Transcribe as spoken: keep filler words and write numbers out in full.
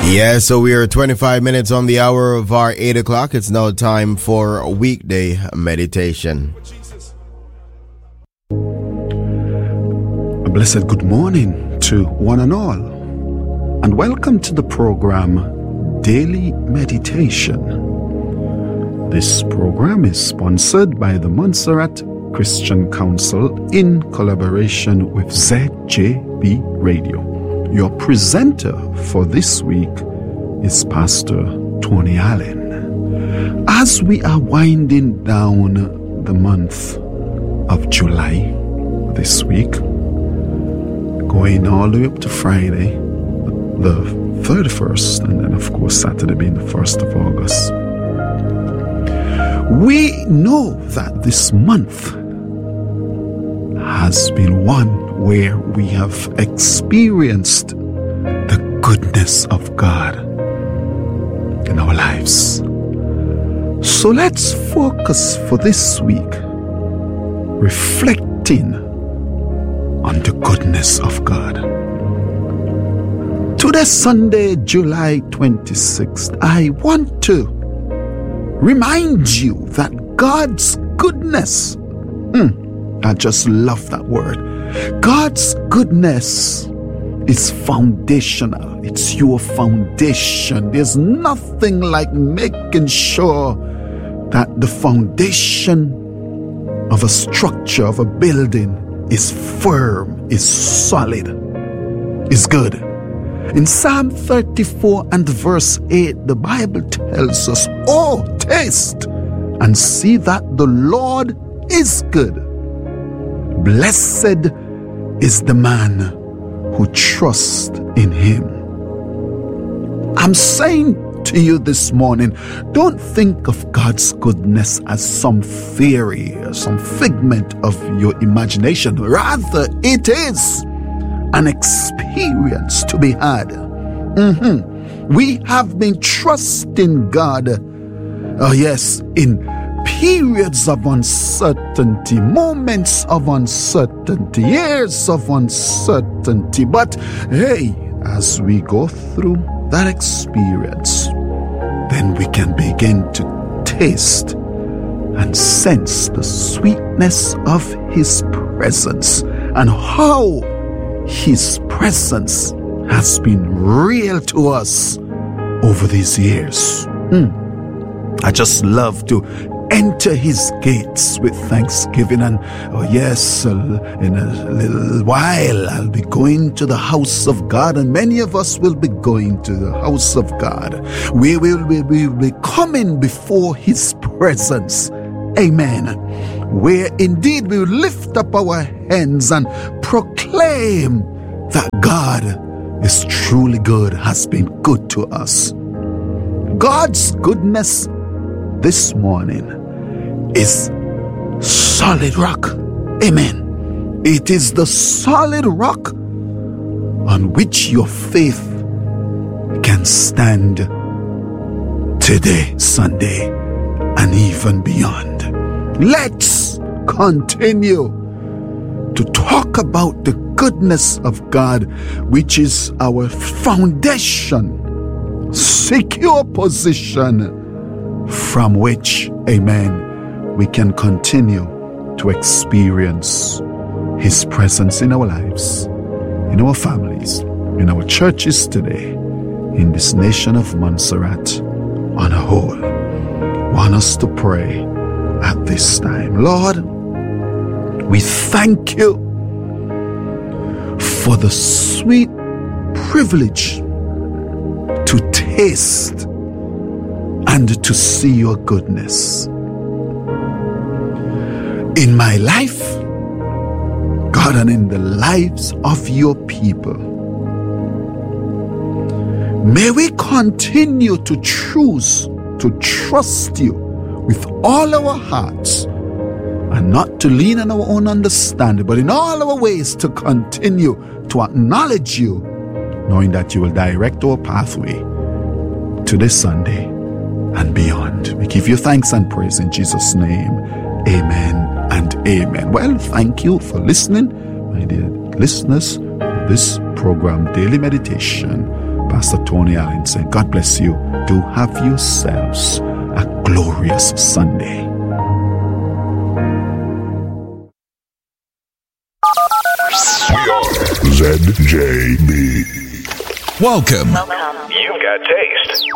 Yeah, so we are twenty-five minutes on the hour of our eight o'clock. It's now time for weekday meditation. A blessed good morning to one and all, and welcome to the program Daily Meditation. This program is sponsored by the Montserrat Christian Council in collaboration with Z J B Radio. Your presenter for this week is Pastor Tony Allen. As we are winding down the month of July this week, going all the way up to Friday, the thirty-first, and then of course Saturday being the first of August, we know that this month has been one where we have experienced the goodness of God in our lives. So let's focus for this week reflecting on the goodness of God. Today, Sunday, July twenty-sixth, I want to remind you that God's goodness, mm, I just love that word. God's goodness is foundational. It's your foundation. There's nothing like making sure that the foundation of a structure, of a building, is firm, is solid, is good. In Psalm thirty-four and verse eight, the Bible tells us, "Oh, taste and see that the Lord is good. Blessed is the man who trusts in him." I'm saying to you this morning, don't think of God's goodness as some theory or some figment of your imagination. Rather, it is an experience to be had. Mm-hmm. We have been trusting God, oh yes, in periods of uncertainty, moments of uncertainty, years of uncertainty. But hey, as we go through that experience, then we can begin to taste and sense the sweetness of His presence and how His presence has been real to us over these years. Mm. I just love to enter His gates with thanksgiving, and oh yes, uh, in a little while I'll be going to the house of God, and many of us will be going to the house of God. We will be, we will be coming before His presence, amen, where indeed we will lift up our hands and proclaim that God is truly good, has been good to us. God's goodness this morning is solid rock. Amen. It is the solid rock on which your faith can stand today, Sunday, and even beyond. Let's continue to talk about the goodness of God, which is our foundation, secure position from which, amen, we can continue to experience His presence in our lives, in our families, in our churches today, in this nation of Montserrat on a whole. I want us to pray at this time. Lord, we thank you for the sweet privilege to taste and to see your goodness in my life, God, and in the lives of your people. May we continue to choose to trust you with all our hearts and not to lean on our own understanding, but in all our ways to continue to acknowledge you, knowing that you will direct our pathway to this Sunday and beyond. We give you thanks and praise in Jesus' name. Amen and amen. Well, thank you for listening, my dear listeners, to this program, Daily Meditation. Pastor Tony Allen saying, God bless you. Do have yourselves a glorious Sunday. We are Z J B. Welcome. Welcome. You've got taste.